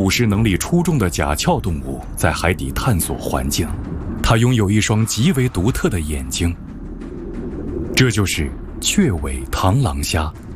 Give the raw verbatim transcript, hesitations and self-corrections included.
捕食能力出众的甲壳动物在海底探索环境，它拥有一双极为独特的眼睛。这就是雀尾螳螂虾。